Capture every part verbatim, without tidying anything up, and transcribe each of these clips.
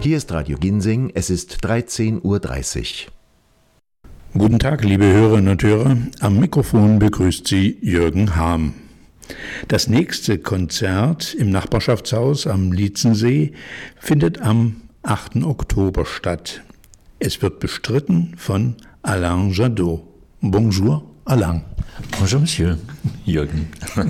Hier ist Radio Ginseng, es ist dreizehn Uhr dreißig. Guten Tag, liebe Hörerinnen und Hörer. Am Mikrofon begrüßt Sie Jürgen Harm. Das nächste Konzert im Nachbarschaftshaus am Lietzensee findet am achten Oktober statt. Es wird bestritten von Alain Jadot. Bonjour, Alain. Bonjour, Monsieur Jürgen.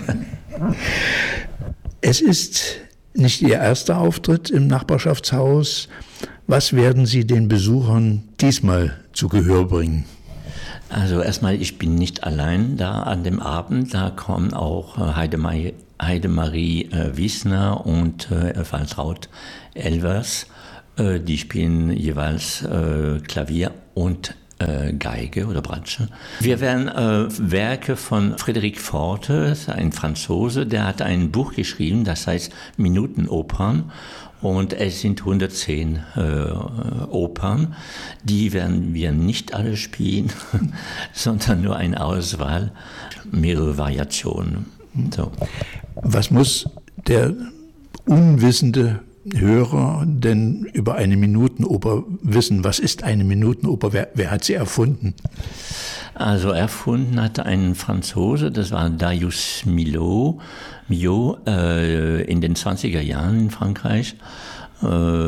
Es ist nicht Ihr erster Auftritt im Nachbarschaftshaus. Was werden Sie den Besuchern diesmal zu Gehör bringen? Also erstmal, ich bin nicht allein da an dem Abend. Da kommen auch Heidemarie, Heidemarie äh, Wiesner und äh, Waltraud Elvers. Äh, die spielen jeweils äh, Klavier und äh, Geige oder Bratsche. Wir werden äh, Werke von Frédéric Forte, ein Franzose, der hat ein Buch geschrieben, das heißt Minutenopern. Und es sind hundertzehn äh, Opern. Die werden wir nicht alle spielen, sondern nur eine Auswahl, mehrere Variationen. So. Was muss der unwissende Hörer denn über eine Minutenoper wissen? Was ist eine Minutenoper? Wer, wer hat sie erfunden? Also erfunden hatte ein Franzose, das war Darius Milhaud, Milhaud äh, in den zwanziger Jahren in Frankreich. Äh,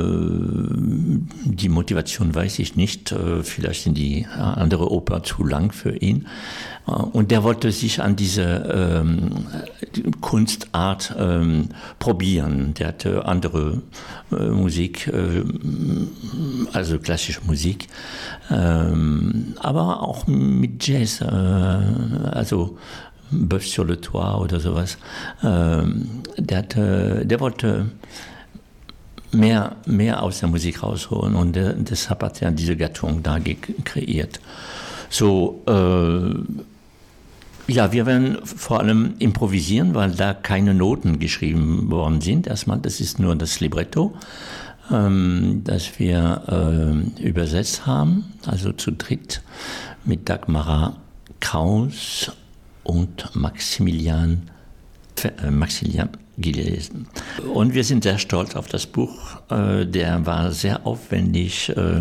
die Motivation weiß ich nicht, äh, vielleicht sind die andere Oper zu lang für ihn. Äh, und der wollte sich an diese ähm, Kunstart ähm, probieren. Der hatte andere äh, Musik, äh, also klassische Musik, ähm, aber auch mit Jazz, äh, also Bœuf sur le Toit oder sowas. Ähm, der, hatte, der wollte mehr, mehr aus der Musik rausholen und der, deshalb hat er diese Gattung da ge- kreiert. So, äh, ja, wir werden vor allem improvisieren, weil da keine Noten geschrieben worden sind. Erstmal, das ist nur das Libretto, ähm, das wir äh, übersetzt haben, also zu dritt mit Dagmara Kraus und Maximilian, äh, Maximilian gelesen. Und wir sind sehr stolz auf das Buch. Äh, der war sehr aufwendig äh,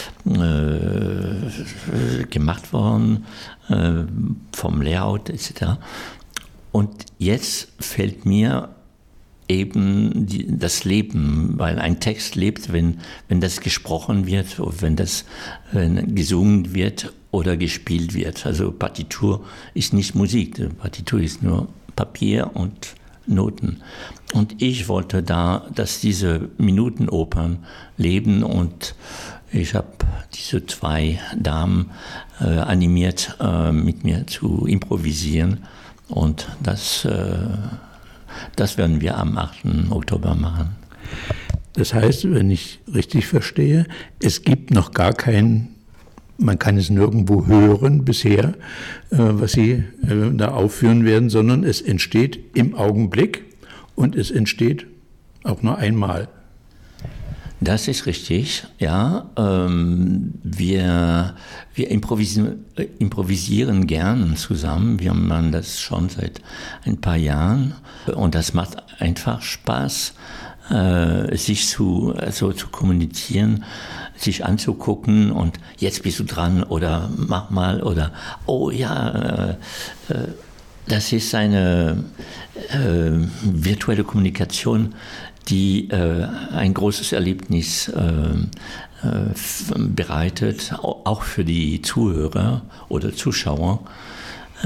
äh, gemacht worden, äh, vom Layout et cetera. Und jetzt fällt mir eben die, das Leben, weil ein Text lebt, wenn, wenn das gesprochen wird, wenn das wenn gesungen wird oder gespielt wird. Also Partitur ist nicht Musik, Partitur ist nur Papier und Noten. Und ich wollte da, dass diese Minutenopern leben und ich habe diese zwei Damen äh, animiert, äh, mit mir zu improvisieren und das, äh, das werden wir am achten Oktober machen. Das heißt, wenn ich richtig verstehe, es gibt noch gar kein, man kann es nirgendwo hören bisher, äh, was Sie äh, da aufführen werden, sondern es entsteht im Augenblick und es entsteht auch nur einmal. Das ist richtig, ja. Ähm, wir wir improvisieren, improvisieren gern zusammen. Wir machen das schon seit ein paar Jahren und das macht einfach Spaß, äh, sich zu, also zu kommunizieren, sich anzugucken und jetzt bist du dran oder mach mal oder oh ja, äh, äh, das ist eine äh, virtuelle Kommunikation, die äh, ein großes Erlebnis äh, äh, bereitet, auch für die Zuhörer oder Zuschauer, äh,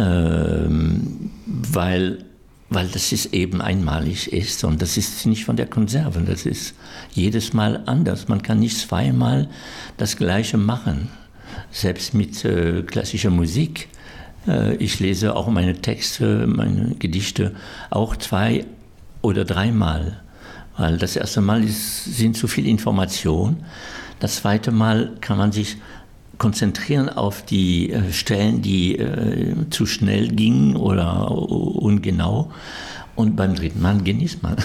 weil, weil das ist eben einmalig ist und das ist nicht von der Konserve, das ist jedes Mal anders. Man kann nicht zweimal das Gleiche machen, selbst mit äh, klassischer Musik. Äh, ich lese auch meine Texte, meine Gedichte auch zwei oder dreimal. Weil das erste Mal ist, sind zu viel Informationen. Das zweite Mal kann man sich konzentrieren auf die äh, Stellen, die äh, zu schnell gingen oder ungenau. Und beim dritten Mal genießt man.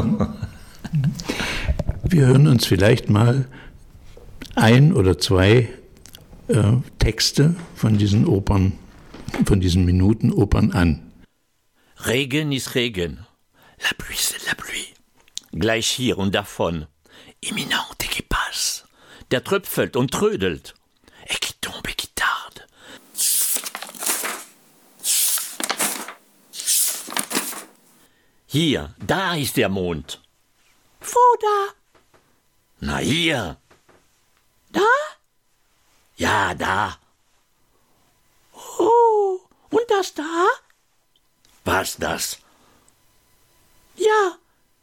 Wir hören uns vielleicht mal ein oder zwei äh, Texte von diesen Opern, von diesen Minutenopern an. Regen ist Regen. La pluie, c'est la pluie. Gleich hier und davon. Imminente Equipage. der tröpfelt und trödelt. Et qui tombe et qui tarde. Hier, da ist der Mond. Wo da? Na hier. Da? Ja, da. Oh, und das da? Was das? Ja,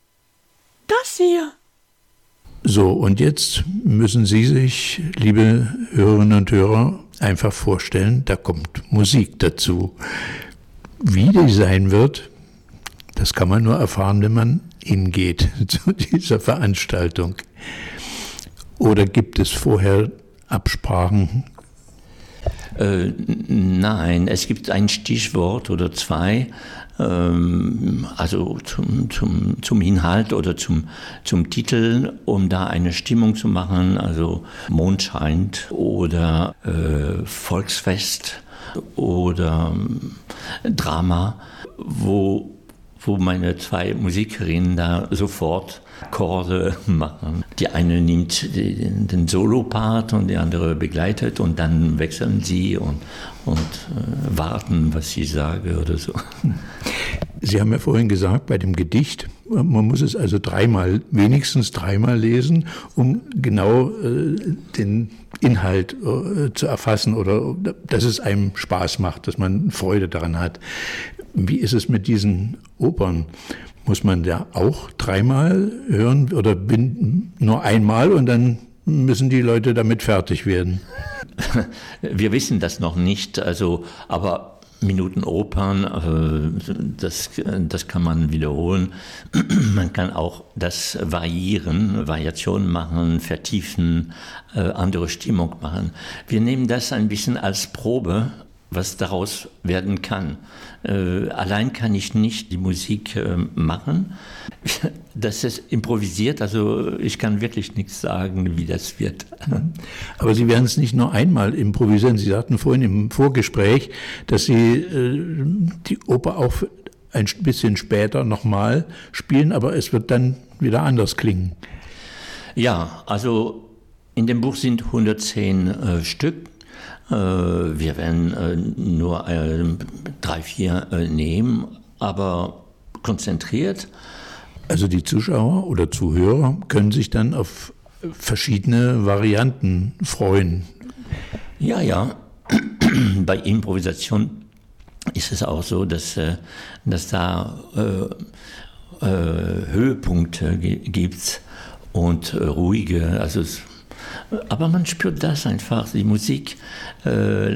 das hier. So, und jetzt müssen Sie sich, liebe Hörerinnen und Hörer, einfach vorstellen, da kommt Musik dazu. Wie die sein wird, das kann man nur erfahren, wenn man hingeht zu dieser Veranstaltung. Oder gibt es vorher Absprachen? Äh, nein, es gibt ein Stichwort oder zwei, ähm, also zum, zum, zum Inhalt oder zum, zum Titel, um da eine Stimmung zu machen, also Mond scheint oder äh, Volksfest oder äh, Drama, wo wo meine zwei Musikerinnen da sofort Akkorde machen. Die eine nimmt den Solo-Part und die andere begleitet und dann wechseln sie und, und äh, warten, was sie sage oder so. Sie haben ja vorhin gesagt, bei dem Gedicht, man muss es also dreimal, wenigstens dreimal lesen, um genau äh, den Inhalt äh, zu erfassen oder dass es einem Spaß macht, dass man Freude daran hat. Wie ist es mit diesen Opern? Muss man da auch dreimal hören oder nur einmal und dann müssen die Leute damit fertig werden? Wir wissen das noch nicht, also, aber Minutenopern, das, das kann man wiederholen. Man kann auch das variieren, Variationen machen, vertiefen, andere Stimmung machen. Wir nehmen das ein bisschen als Probe, was daraus werden kann. Äh, allein kann ich nicht die Musik äh, machen. Das ist improvisiert, also ich kann wirklich nichts sagen, wie das wird. Aber Sie werden es nicht nur einmal improvisieren. Sie sagten vorhin im Vorgespräch, dass Sie äh, die Oper auch ein bisschen später nochmal spielen, aber es wird dann wieder anders klingen. Ja, also in dem Buch sind hundertzehn äh, Stück. Wir werden nur drei, vier nehmen, aber konzentriert. Also die Zuschauer oder Zuhörer können sich dann auf verschiedene Varianten freuen. Ja, ja. Bei Improvisation ist es auch so, dass, dass da äh, äh, Höhepunkte gibt und äh, ruhige, also es aber man spürt das einfach, die Musik äh,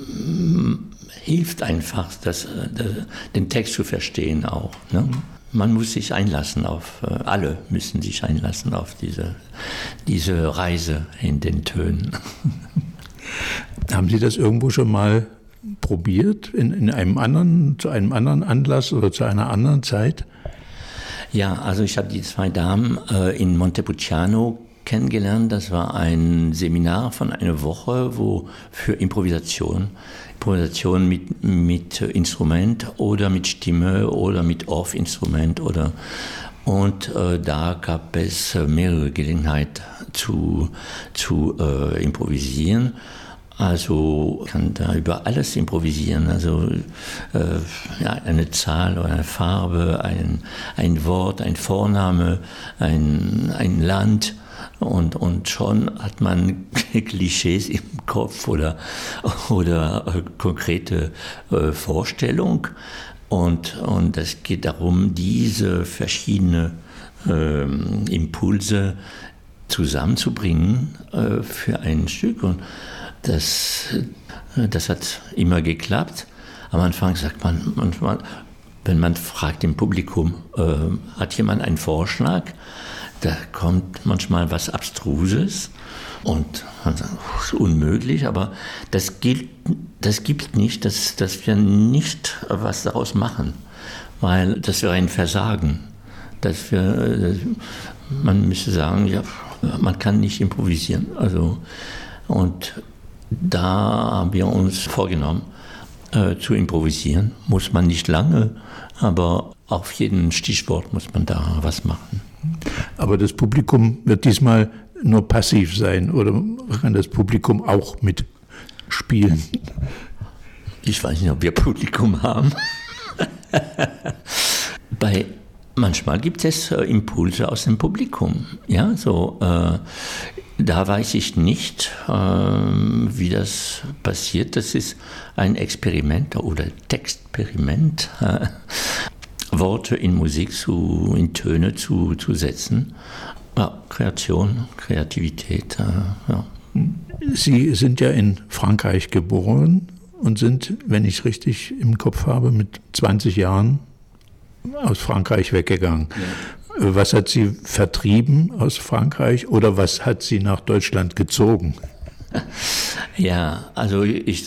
hilft einfach, das, äh, den Text zu verstehen auch. Ne? Man muss sich einlassen auf, äh, alle müssen sich einlassen auf diese, diese Reise in den Tönen. Haben Sie das irgendwo schon mal probiert, in, in einem anderen, zu einem anderen Anlass oder zu einer anderen Zeit? Ja, also ich habe die zwei Damen äh, in Montepulciano kennengelernt. Das war ein Seminar von einer Woche, wo für Improvisation, Improvisation mit, mit Instrument oder mit Stimme oder mit Off-Instrument oder und äh, da gab es mehrere Gelegenheiten zu, zu äh, improvisieren. Also kann da über alles improvisieren, also äh, ja, eine Zahl oder eine Farbe, ein, ein Wort, ein Vorname, ein, ein Land. Und, und schon hat man Klischees im Kopf oder, oder äh, konkrete äh, Vorstellung. Und, und es geht darum, diese verschiedenen äh, Impulse zusammenzubringen äh, für ein Stück. Und das, äh, das hat immer geklappt. Am Anfang sagt man manchmal, wenn man fragt im Publikum, äh, hat jemand einen Vorschlag? Da kommt manchmal was Abstruses und man sagt, oh, das ist unmöglich, aber das gilt, das gibt nicht, dass, dass wir nicht was daraus machen, weil das wäre ein Versagen. Dass wir, man müsste sagen, ja, man kann nicht improvisieren. Also, und da haben wir uns vorgenommen, äh, zu improvisieren. Muss man nicht lange, aber auf jeden Stichwort muss man da was machen. Aber das Publikum wird diesmal nur passiv sein oder kann das Publikum auch mitspielen? Ich weiß nicht, ob wir Publikum haben. Bei, manchmal gibt es äh, Impulse aus dem Publikum. Ja, so, äh, da weiß ich nicht, äh, wie das passiert. Das ist ein Experiment oder Textperiment, äh, Worte in Musik zu, in Töne zu, zu setzen. Ja, Kreation, Kreativität. Äh, ja. Sie sind ja in Frankreich geboren und sind, wenn ich es richtig im Kopf habe, mit zwanzig Jahren aus Frankreich weggegangen. Ja. Was hat Sie vertrieben aus Frankreich oder was hat Sie nach Deutschland gezogen? Ja, also ich